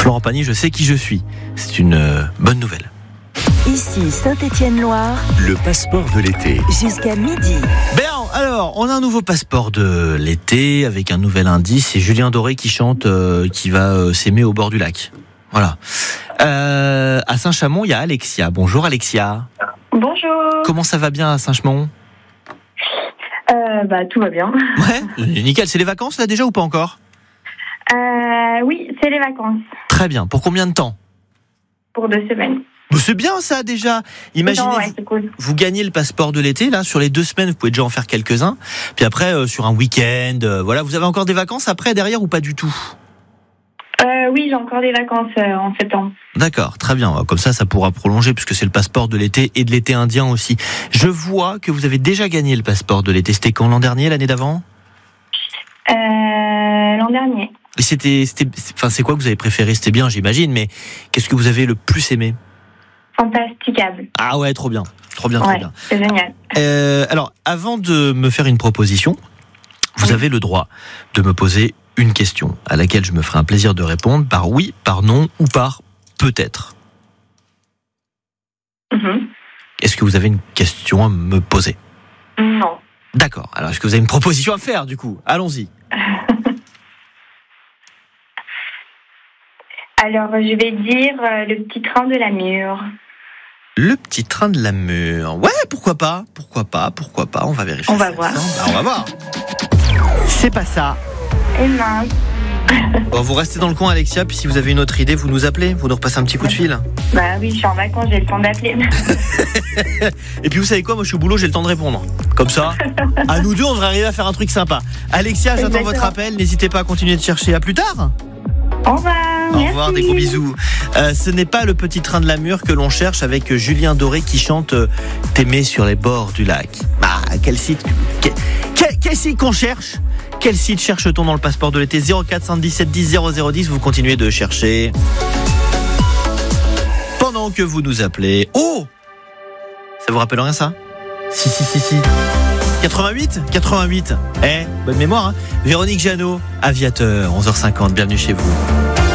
Florent Pagny, je sais qui je suis. C'est une bonne nouvelle. Ici Saint-Étienne-Loire, Le passeport de l'été. jusqu'à midi. Bien, alors, on a un nouveau passeport de l'été avec un nouvel indice. C'est Julien Doré qui chante, qui va s'aimer au bord du lac. Voilà. À Saint-Chamond, il y a Alexia. Bonjour Alexia. Bonjour. Comment ça va bien à Saint-Chamond ? Tout va bien. Ouais, nickel. C'est les vacances là déjà ou pas encore ? Oui, c'est les vacances. Très bien. Pour combien de temps ? Pour 2 semaines. C'est bien ça déjà. Imaginez, Non, ouais, c'est cool. vous gagnez le passeport de l'été là sur les 2 semaines, vous pouvez déjà en faire quelques-uns. Puis après sur un week-end, voilà, vous avez encore des vacances après derrière ou pas du tout ? Oui, j'ai encore des vacances en septembre. D'accord, très bien. Comme ça pourra prolonger puisque c'est le passeport de l'été et de l'été indien aussi. Je vois que vous avez déjà gagné le passeport de l'été. C'était quand, l'an dernier, l'année d'avant ? L'an dernier. Et c'est quoi que vous avez préféré ? C'était bien, j'imagine, mais qu'est-ce que vous avez le plus aimé ? Fantasticable. Ah ouais, trop bien. Trop bien. C'est génial. Alors, avant de me faire une proposition, vous avez le droit de me poser une question à laquelle je me ferai un plaisir de répondre par oui, par non ou par peut-être. Est-ce que vous avez une question à me poser ? Non. D'accord. Alors, est-ce que vous avez une proposition à faire, du coup ? Allons-y. Alors, je vais dire le petit train de la Mure. Le petit train de la Mure. Ouais, pourquoi pas ? On va vérifier. On va voir. On va voir. C'est pas ça. Et mince. Bon, vous restez dans le coin, Alexia, puis si vous avez une autre idée, vous nous appelez, vous nous repassez un petit coup de fil. Bah oui, je suis en vacances, j'ai le temps d'appeler. Et puis vous savez quoi, moi je suis au boulot, j'ai le temps de répondre. Comme ça, à nous deux, on devrait arriver à faire un truc sympa. Alexia, j'attends Exactement. votre appel, n'hésitez pas à continuer de chercher. À plus tard. Au revoir. Au revoir, des gros bisous. Ce n'est pas le petit train de la Mure que l'on cherche avec Julien Doré qui chante T'aimer sur les bords du lac. Ah, quel site qu'on cherche ? Quel site cherche-t-on dans le passeport de l'été ? 04 117 10 0010, vous continuez de chercher. Pendant que vous nous appelez. Oh ! Ça vous rappelle rien ça ? Si. 88. Bonne mémoire, hein. Véronique Jeannot, Aviateur, 11h50, bienvenue chez vous.